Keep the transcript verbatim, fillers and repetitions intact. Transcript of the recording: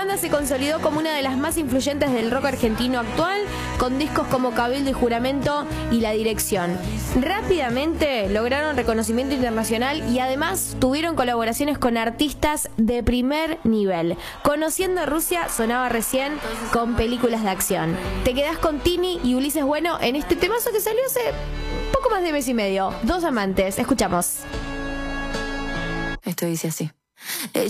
banda se consolidó como una de las más influyentes del rock argentino actual, con discos como Cabildo y Juramento y La Dirección. Rápidamente lograron reconocimiento internacional y además tuvieron colaboraciones con artistas de primer nivel. Conociendo a Rusia sonaba recién con películas de acción. Te quedás con Tini y Ulises Bueno en este temazo que salió hace poco más de mes y medio. Dos amantes. Escuchamos. Esto dice así.